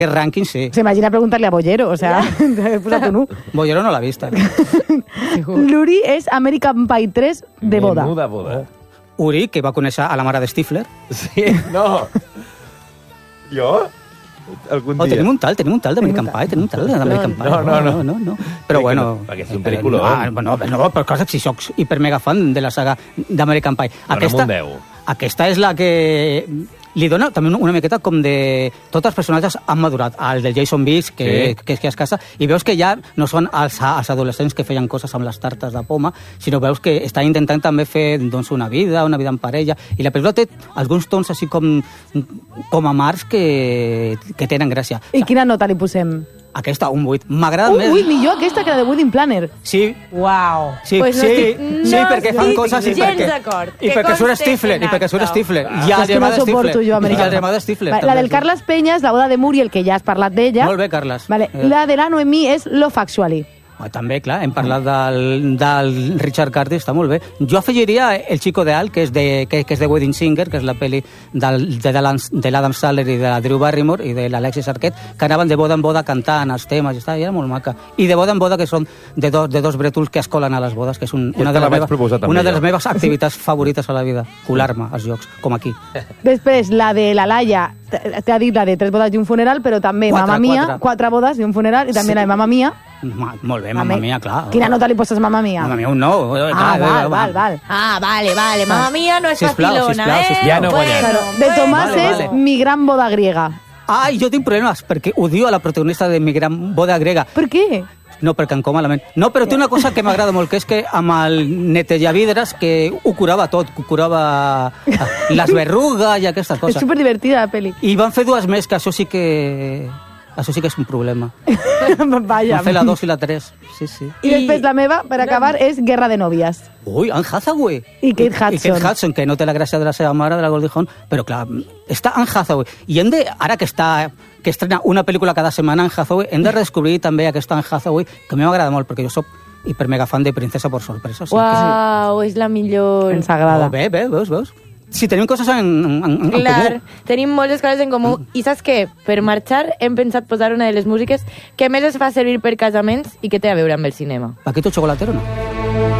Aquest rànquing, sí. Se imagina preguntar-li a Bollero, o sea, posat un 1. Bollero no l'ha vista. L'Uri és American Pie 3 de boda. Menuda boda. Uri, que va conèixer a la mare de Stifler. Sí, no. Jo? Algun dia. Tenim un tal d'American Pie, tenim un tal d'American Pie. No. Però bueno... Perquè és un pel·lículon. No, per cosa, si soc hiper mega fan de la saga d'American Pie. Aquesta és la que li dona també una miqueta com de... Tots els personatges han madurat. El del Jason Biggs, que es casa, i veus que ja no són els adolescents que feien coses amb les tartes de poma, sinó veus que estan intentant també fer doncs, una vida en parella, i la pel·lícula té alguns tons així com amargs que tenen gràcia. I quina nota li posem? Aquesta, un 8. M'agrada més... Un 8 millor aquesta que la de Wedding Planner. Sí. Uau. Sí, perquè fan coses i perquè surt Stifler. Ja és que no suporto jo americana. La del Carles Peñas, la boda de Muriel, que ja has parlat d'ella. Molt bé, Carles. La de la Noemí és Love Actually. També, clar, hem parlat del Richard Curtis, està molt bé. Jo afegiria El Chico de Al, que és de Wedding Singer, que és la pel·li de l'Adam Sandler i de la Drew Barrymore i de l'Alexis Arquette, que anaven de boda en boda cantant els temes, i era molt maca. I de boda en boda, que són de dos brètols que es colen a les bodes, que és una de les meves activitats favorites a la vida, colar-me als llocs, com aquí. Després, la de la Laia, t'ha dit la de 3 bodes i un funeral, però també Mamma Mia, 4 bodes i un funeral, i també la de Mamma Mia. Molt bé, Mamma Mia, clar. Quina nota li poses a Mamma Mia? Mamma Mia, un 9. Val. Vale. Mamma Mia no és facilona, Ja no guanyem. De Tomàs és Mi gran boda griega. Jo tinc problemes, perquè odio a la protagonista de Mi gran boda grega. Per què? No, perquè em com malament. No, però té una cosa que m'agrada molt, que és que amb el netejavidres que ho curava tot, curava les berrugues i aquestes coses. És superdivertida la pel·li. I van fer 2 més, que això sí que és un problema. Vaja. Van fer la 2 i la 3. Sí. I després la meva, per acabar, és Guerra de nòvies. Ui, Anne Hathaway. I Kate Hudson. Que no té la gràcia de la seva mare, de la Goldie Hawn, però clar, està Anne Hathaway. I ara que estrena una pel·lícula cada setmana Anne Hathaway, hem de redescobrir també aquesta Anne Hathaway, que a mi m'agrada molt, perquè jo soc hiper mega fan de Princesa por sorpresa. Uau, és la millor. Ens agrada. Bé, veus? Sí, tenim coses en comú. Tenim moltes coses en comú. I saps què? Per marxar hem pensat posar una de les músiques que més es fa servir per casaments i que té a veure amb el cinema. Paquito Chocolatero, no?